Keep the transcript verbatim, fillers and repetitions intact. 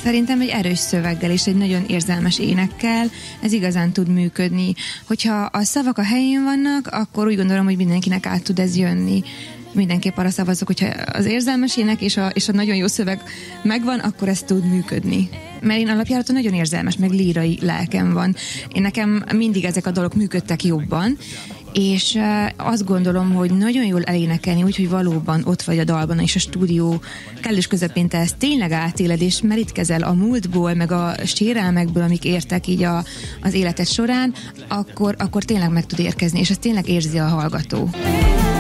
Szerintem egy erős szöveggel és egy nagyon érzelmes énekkel ez igazán tud működni. Hogyha a szavak a helyén vannak, akkor úgy gondolom, hogy mindenkinek át tud ez jönni. Mindenképp arra szavazok, hogyha az érzelmes ének és a, és a nagyon jó szöveg megvan, akkor ez tud működni. Mert én alapjáraton nagyon érzelmes, meg lírai lelkem van. Én nekem mindig ezek a dalok működtek jobban, és azt gondolom, hogy nagyon jól elénekelni, úgyhogy valóban ott vagy a dalban, és a stúdió kellős közepén te ezt tényleg átéled, és merítkezel a múltból, meg a sérelmekből, amik értek így a, az életed során, akkor, akkor tényleg meg tud érkezni, és ezt tényleg érzi a hallgató.